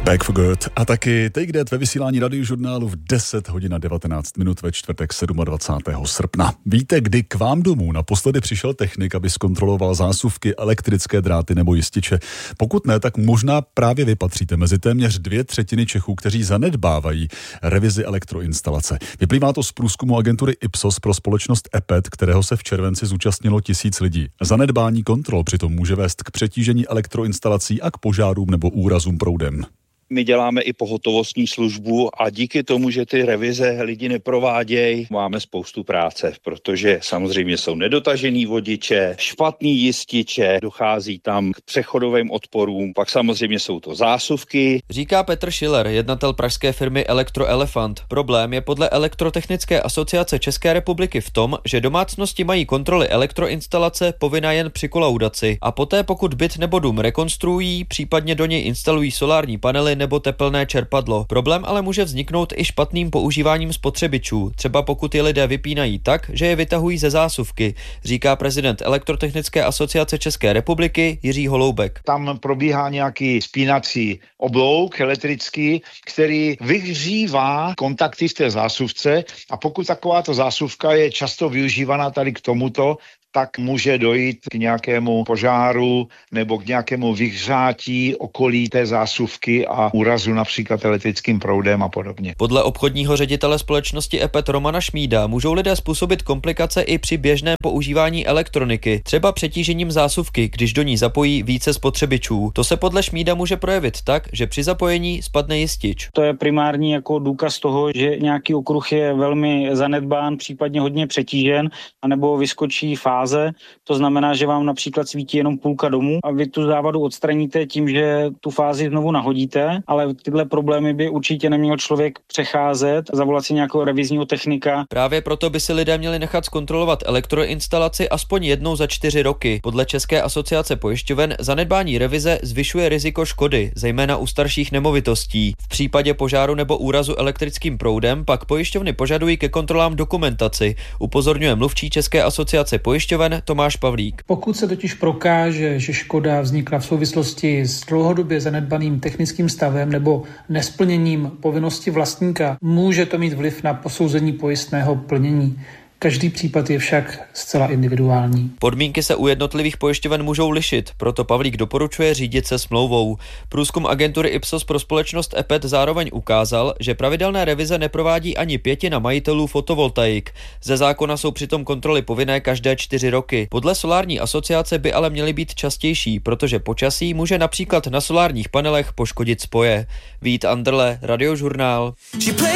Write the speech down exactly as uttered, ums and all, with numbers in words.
Back for Good a taky Take That ve vysílání radiožurnálu v deset hodin a devatenáct minut ve čtvrtek dvacátého sedmého srpna. Víte, kdy k vám domů naposledy přišel technik, aby zkontroloval zásuvky, elektrické dráty nebo jističe? Pokud ne, tak možná právě vy patříte mezi téměř dvě třetiny Čechů, kteří zanedbávají revizi elektroinstalace. Vyplývá to z průzkumu agentury Ipsos pro společnost E P E T, kterého se v červenci zúčastnilo tisíc lidí. Zanedbání kontrol přitom může vést k přetížení elektroinstalací a k požárům nebo úrazům proudem. My děláme i pohotovostní službu a díky tomu, že ty revize lidi neprovádějí, máme spoustu práce, protože samozřejmě jsou nedotažený vodiče, špatný jističe, dochází tam k přechodovým odporům, pak samozřejmě jsou to zásuvky. Říká Petr Schiller, jednatel pražské firmy Elektroelefant. Problém je podle Elektrotechnické asociace České republiky v tom, že domácnosti mají kontroly elektroinstalace povinná jen při kolaudaci a poté, pokud byt nebo dům rekonstruují, případně do něj instalují solární panely nebo tepelné čerpadlo. Problém ale může vzniknout i špatným používáním spotřebičů, třeba pokud je lidé vypínají tak, že je vytahují ze zásuvky, říká prezident Elektrotechnické asociace České republiky Jiří Holoubek. Tam probíhá nějaký spínací oblouk elektrický, který vyhřívá kontakty v té zásuvce a pokud takováto zásuvka je často využívaná tady k tomuto, tak může dojít k nějakému požáru nebo k nějakému vyhřátí okolí té zásuvky a úrazu například elektrickým proudem a podobně. Podle obchodního ředitele společnosti E P E T Romana Šmída můžou lidé způsobit komplikace i při běžném používání elektroniky, třeba přetížením zásuvky, když do ní zapojí více spotřebičů. To se podle Šmída může projevit tak, že při zapojení spadne jistič. To je primární jako důkaz toho, že nějaký okruh je velmi zanedbán, případně hodně přetížen, anebo vyskočí fáze. To znamená, že vám například svítí jenom půlka domu a vy tu závadu odstraníte tím, že tu fázi znovu nahodíte, ale tyhle problémy by určitě neměl člověk přecházet, zavolat si nějakého revizního technika. Právě proto by si lidé měli nechat zkontrolovat elektroinstalaci aspoň jednou za čtyři roky. Podle České asociace pojišťoven zanedbání revize zvyšuje riziko škody, zejména u starších nemovitostí. V případě požáru nebo úrazu elektrickým proudem pak pojišťovny požadují ke kontrolám dokumentaci, upozorňuje mluvčí České asociace pojišťoven Tomáš Pavlík. Pokud se totiž prokáže, že škoda vznikla v souvislosti s dlouhodobě zanedbaným technickým stavem nebo nesplněním povinnosti vlastníka, může to mít vliv na posouzení pojistného plnění. Každý případ je však zcela individuální. Podmínky se u jednotlivých pojišťoven můžou lišit, proto Pavlík doporučuje řídit se smlouvou. Průzkum agentury Ipsos pro společnost E P E T zároveň ukázal, že pravidelné revize neprovádí ani pětina majitelů fotovoltaik. Ze zákona jsou přitom kontroly povinné každé čtyři roky. Podle solární asociace by ale měly být častější, protože počasí může například na solárních panelech poškodit spoje. Vít Anderle, Radiožurnál.